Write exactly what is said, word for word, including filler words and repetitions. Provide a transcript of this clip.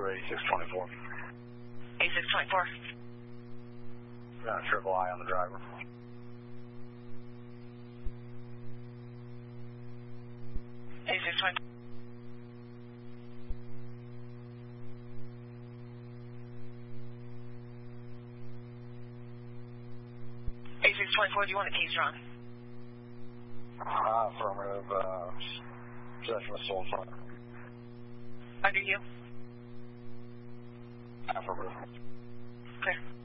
over eighty-six twenty-four. eighty-six twenty-four. Got a triple I on the driver. eighty-six twenty-four. eighty-six twenty-four, do you want a teaser on? Uh, affirmative, uh, possession of stolen phone. Under you? Affirmative. Clear.